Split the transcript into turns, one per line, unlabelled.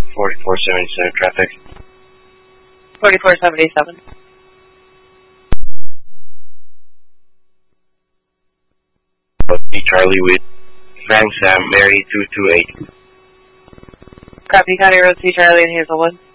4477 traffic.
4477.
Charlie with Frank Sam, Mary 228.
Copy, County Road C Charlie and Hazelwood.